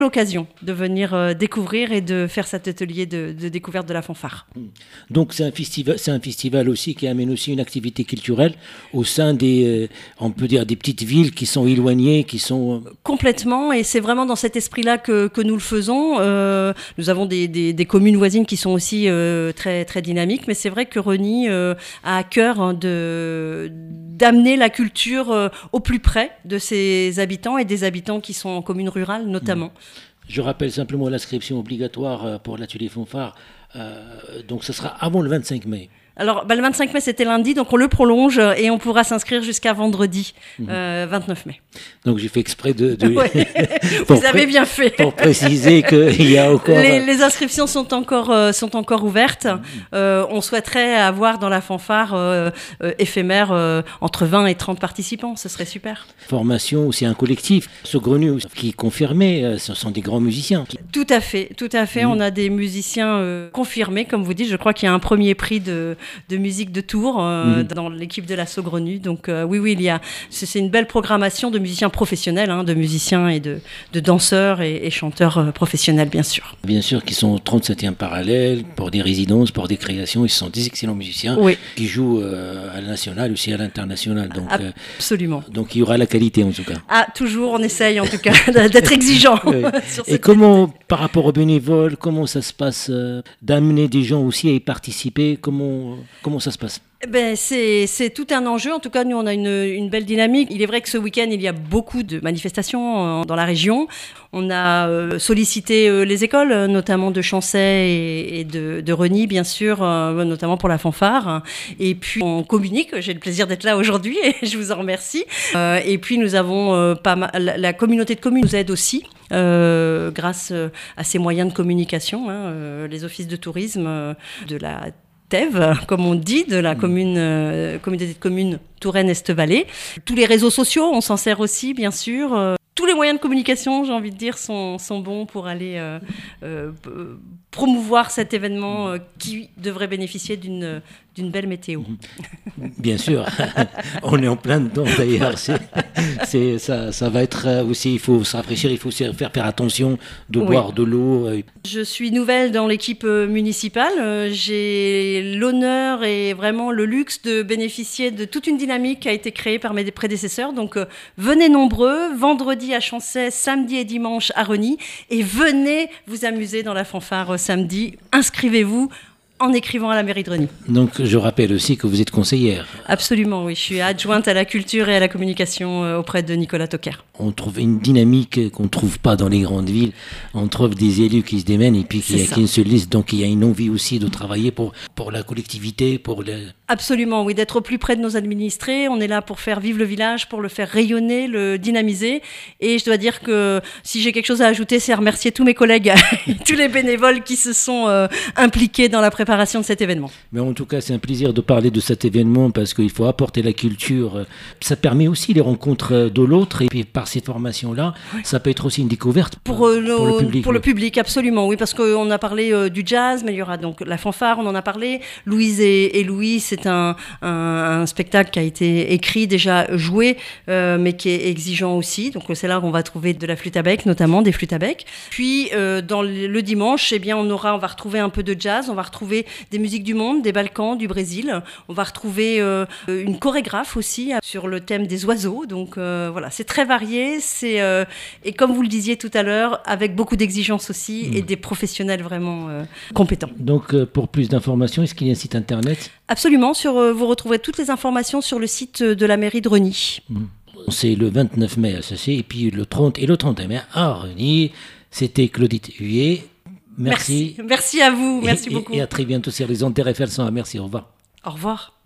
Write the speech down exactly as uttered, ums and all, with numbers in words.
l'occasion de venir euh, découvrir et de faire cet atelier de, de découverte de la fanfare. Donc c'est un festival, c'est un festival aussi qui amène aussi une activité culturelle au sein des, euh, on peut dire des petites villes qui sont éloignées, qui sont... Complètement, et c'est vraiment dans cet esprit-là que, que nous le faisons. Euh, nous avons des, des, des communes voisines qui sont aussi euh, très, très dynamiques, mais c'est vrai que Rosny euh, a à cœur hein, de, d'amener la culture euh, au plus près de ses habitants et des habitants qui sont en commune rurale notamment. Mmh. Je rappelle simplement l'inscription obligatoire pour l'atelier fanfare, euh, donc ce sera avant le vingt-cinq mai. Alors, bah, le vingt-cinq mai, c'était lundi, donc on le prolonge et on pourra s'inscrire jusqu'à vendredi, mmh. euh, vingt-neuf mai. Donc, j'ai fait exprès de... de... Ouais, vous avez bien fait. Pour préciser qu'il y a encore... Les, les inscriptions sont encore, euh, sont encore ouvertes. Mmh. Euh, on souhaiterait avoir dans la fanfare euh, euh, éphémère euh, entre vingt et trente participants. Ce serait super. Formation, c'est un collectif. Saugrenu, qui est confirmé, euh, ce sont des grands musiciens. Tout à fait, tout à fait. Mmh. On a des musiciens euh, confirmés, comme vous dites. Je crois qu'il y a un premier prix de... de musique de Tours euh, mmh. dans l'équipe de la Saugrenu. Donc euh, oui, oui, il y a, c'est, c'est une belle programmation de musiciens professionnels, hein, de musiciens et de, de danseurs et, et chanteurs euh, professionnels, bien sûr. Bien sûr, qui sont au trente-septième parallèle, pour des résidences, pour des créations. Ils sont des excellents musiciens oui. qui jouent euh, à la nationale, aussi à l'international. Donc, Absolument. Euh, donc il y aura la qualité, en tout cas. Ah, toujours, on essaye, en tout cas, d'être exigeant. Oui. sur et comment, thème. Par rapport aux bénévoles, comment ça se passe euh, d'amener des gens aussi à y participer? Comment... Comment ça se passe ? Ben, c'est, c'est tout un enjeu. En tout cas, nous, on a une, une belle dynamique. Il est vrai que ce week-end, il y a beaucoup de manifestations euh, dans la région. On a euh, sollicité euh, les écoles, notamment de Chancey et, et de, de Rosny, bien sûr, euh, notamment pour la fanfare. Et puis, on communique. J'ai le plaisir d'être là aujourd'hui et je vous en remercie. Euh, et puis, nous avons euh, pas mal... La, la communauté de communes nous aide aussi. Euh, grâce à ces moyens de communication, hein, euh, les offices de tourisme euh, de la T E V, comme on dit, de la commune, euh, communauté de communes Touraine-Est-Vallée. Tous les réseaux sociaux, on s'en sert aussi, bien sûr. Euh, tous les moyens de communication, j'ai envie de dire, sont, sont bons pour aller euh, euh, promouvoir cet événement euh, qui devrait bénéficier d'une, d'une belle météo. Bien sûr, on est en plein dedans d'ailleurs. C'est, c'est, ça, ça va être aussi, il faut se rafraîchir, il faut faire, faire attention de oui. boire de l'eau. Je suis nouvelle dans l'équipe municipale. J'ai l'honneur et vraiment le luxe de bénéficier de toute une dynamique qui a été créée par mes prédécesseurs. Donc venez nombreux, vendredi à Chancey, samedi et dimanche à Rosny, et venez vous amuser dans la fanfare samedi. Inscrivez-vous en écrivant à la mairie de Rosny. Donc, je rappelle aussi que vous êtes conseillère. Absolument, oui. Je suis adjointe à la culture et à la communication auprès de Nicolas Toquer. On trouve une dynamique qu'on ne trouve pas dans les grandes villes. On trouve des élus qui se démènent et puis qu'il n'y a qu'une seule liste. Donc, il y a une envie aussi de travailler pour, pour la collectivité, pour le... Absolument, oui. D'être au plus près de nos administrés. On est là pour faire vivre le village, pour le faire rayonner, le dynamiser. Et je dois dire que si j'ai quelque chose à ajouter, c'est à remercier tous mes collègues, tous les bénévoles qui se sont euh, impliqués dans la préparation de cet événement. Mais en tout cas, c'est un plaisir de parler de cet événement parce qu'il faut apporter la culture. Ça permet aussi les rencontres de l'autre et puis par cette formation-là, oui. ça peut être aussi une découverte pour, pour, euh, pour le public. Pour le public, absolument, oui, parce qu'on a parlé euh, du jazz, mais il y aura donc la fanfare, on en a parlé. Louise et, et Louis, c'est un, un, un spectacle qui a été écrit, déjà joué, euh, mais qui est exigeant aussi. Donc c'est là qu'on va trouver de la flûte à bec, notamment des flûtes à bec. Puis euh, dans le, le dimanche, eh bien, on aura, on va retrouver un peu de jazz, on va retrouver des musiques du monde, des Balkans, du Brésil. On va retrouver euh, une chorégraphe aussi sur le thème des oiseaux. Donc euh, voilà, c'est très varié. C'est, euh, et comme vous le disiez tout à l'heure, avec beaucoup d'exigences aussi mmh. et des professionnels vraiment euh, compétents. Donc euh, pour plus d'informations, est-ce qu'il y a un site internet ? Absolument. Sur, euh, vous retrouverez toutes les informations sur le site de la mairie de Rosny. Mmh. C'est le vingt-neuf mai à Sassé et puis le trente et le trente et un mai à Rosny. C'était Claudette Huet. Merci. Merci. Merci à vous. Merci et, beaucoup. Et à très bientôt sur les ondes de R F L cent un. Merci. Au revoir. Au revoir.